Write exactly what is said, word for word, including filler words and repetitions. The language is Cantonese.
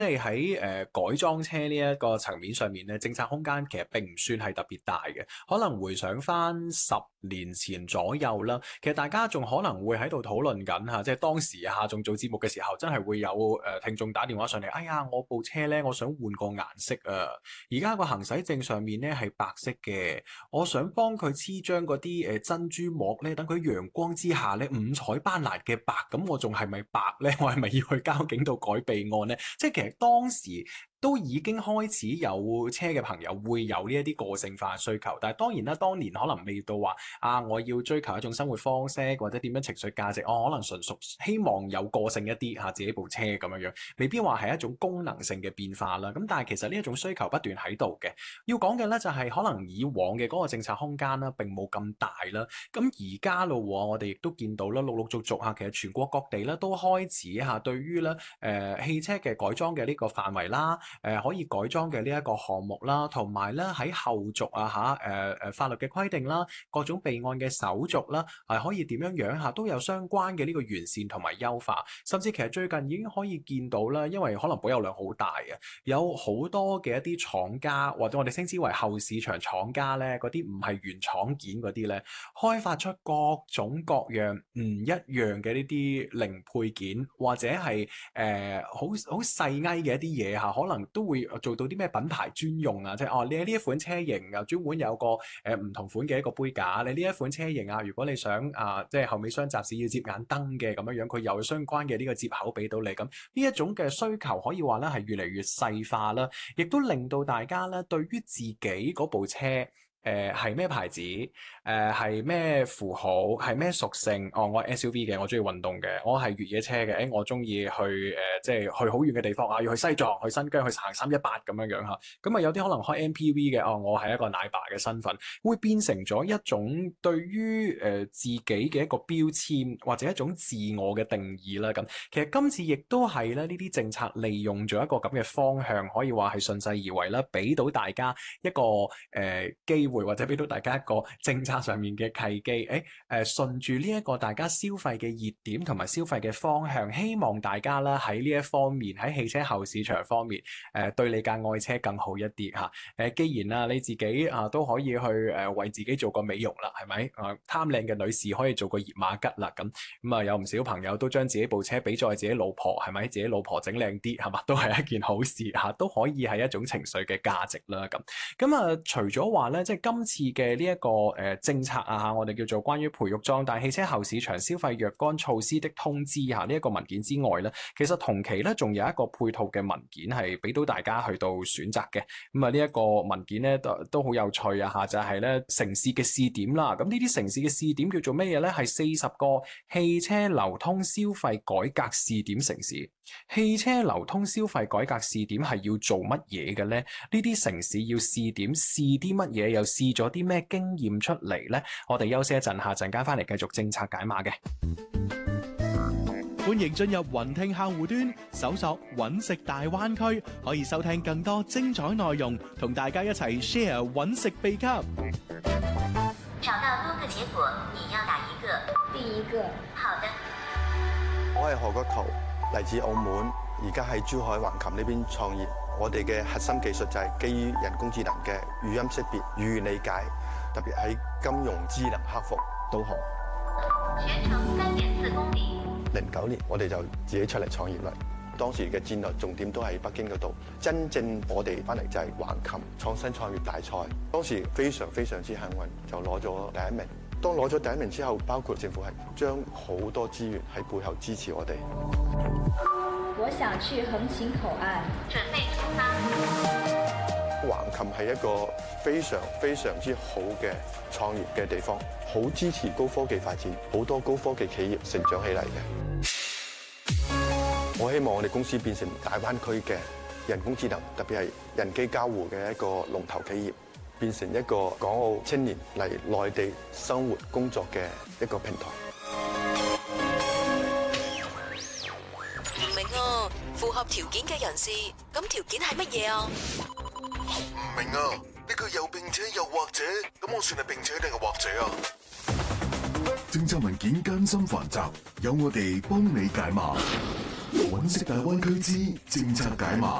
即係喺誒改裝車呢一個層面上面咧，政策空間其實並唔算係特別大嘅。可能回想翻十年前左右啦，其實大家仲可能會喺度討論緊嚇，即係當時下仲做節目嘅時候，真係會有誒聽眾打電話上嚟，哎呀，我部車咧，我想換個顏色啊！而家個行駛證上面咧係白色嘅，我想幫佢黐張嗰啲誒珍珠膜咧，等佢陽光之下咧五彩斑斕嘅白，咁我仲係咪白咧？我係咪要去交警度改備案咧？即係其實當時都已經開始有車嘅朋友會有呢一啲個性化需求，但係當然啦，當年可能未到話啊，我要追求一種生活方式或者點樣情緒價值，我、哦、可能純屬希望有個性一啲嚇、啊、自己部車咁樣樣，未必話係一種功能性嘅變化啦。咁但係其實呢一種需求不斷喺度嘅。要講嘅咧就係可能以往嘅嗰個政策空間啦並冇咁大啦。咁而家咯，我哋亦都見到啦，陸陸續續嚇，其實全國各地咧都開始嚇對於咧誒汽車嘅改裝嘅呢個範圍啦。誒、呃、可以改裝嘅呢一個項目啦，同埋咧喺後續啊嚇誒誒法律嘅規定啦，各種備案嘅手續啦，係、啊、可以點樣樣嚇都有相關嘅呢個完善同埋優化，甚至其實最近已經可以見到啦，因為可能保有量好大嘅，有好多嘅一啲廠家或者我哋稱之為後市場廠家咧，嗰啲唔係原廠件嗰啲咧，開發出各種各樣唔一樣嘅呢啲零配件，或者係誒好好細埃嘅一啲嘢嚇，可能都會做到啲咩品牌專用啊，即係哦，你呢一款車型啊，專門有個誒唔、呃、同款嘅一個杯架，你呢一款車型啊，如果你想啊、呃，即係後尾雙閘駛要接眼燈嘅咁樣樣，佢有相關嘅呢個接口俾到你，咁呢一種嘅需求可以話咧係越嚟越細化啦，亦都令到大家咧對於自己嗰部車。誒係咩牌子？誒係咩符號？係咩屬性？哦，我係 S U V 嘅，我中意運動嘅，我係越野車嘅，誒我中意去誒、呃、即係去好遠嘅地方啊，要去西藏、去新疆、去行三一八咁樣樣嚇。咁啊有啲可能開 M P V 嘅，哦我係一個奶爸嘅身份，會變成咗一種對於誒、呃、自己嘅一個標籤或者一種自我嘅定義啦。咁其實今次亦都係咧呢啲政策利用咗一個咁嘅方向，可以話係順勢而為啦，俾到大家一個誒、呃、機會。或者俾到大家一個政策上面嘅契機，誒誒順住呢一個大家消費嘅熱點同埋消費嘅方向，希望大家啦喺呢一方面喺汽車後市場方面，誒、呃、對你架愛車更好一啲嚇。誒、啊、既然啊你自己啊都可以去誒、呃、為自己做個美容啦，係咪？啊貪靚嘅女士可以做個熱瑪吉啦，咁咁啊有唔少朋友都將自己部車俾咗自己老婆，係咪？自己老婆整靚啲係嘛，都係一件好事嚇、啊，都可以係一種情緒嘅價值啦。咁咁啊除咗話咧，即係今次嘅呢一個誒、呃、政策啊嚇，我哋叫做關於培育壯大汽車後市場消費若干措施的通知嚇，呢、這、一個文件之外咧，其實同期咧仲有一個配套嘅文件係俾到大家去到選擇嘅。咁啊呢一個文件咧都都好有趣啊嚇，就係、是、咧城市嘅試點啦。咁呢啲城市嘅試點叫做咩嘢咧？係四十個汽車流通消費改革試點城市。汽車流通消費改革試點係要做乜嘢嘅咧？呢啲城市要試點試啲乜嘢？又試咗啲咩經驗出嚟咧？我哋休息一陣，下陣間翻嚟繼續政策解碼嘅。 歡迎進入雲聽客戶端，搜索揾食大灣區，可以收聽更多精彩內容，同大家一齊 share 揾食秘笈。 找到多個結果，你要哪一個？ 第一個。 好的。 我係何國濤，嚟自澳門，而家喺珠海橫琴呢邊創業。我哋嘅核心技術就係基於人工智能嘅語音識別、語言理解，特別喺金融智能客服導航。 全程三點四公里。 零九年我哋就自己出嚟創業啦。當時嘅戰略重點都喺北京嗰度，真正我哋翻嚟就係橫琴創新創業大賽。當時非常非常之幸運，就攞咗第一名。當攞咗第一名之後，包括政府係將好多資源喺背後支持我哋。 我想去橫琴口岸， 準備出發。 橫琴係一個非常非常之好嘅創業嘅地方，好支持高科技發展，好多高科技企業成長起嚟嘅。我希望我哋公司變成大灣區嘅人工智能，特別係人機交互嘅一個龍頭企業，變成一個港澳青年嚟內地生活工作嘅一個平台。 唔明啊，符合條件嘅人士，咁條件係乜嘢啊？ 唔明啊，呢個又並且又或者，咁我算係並且定係或者啊？政策文件艱辛繁雜，有我哋幫你解碼。 揾食大灣區之政策解碼。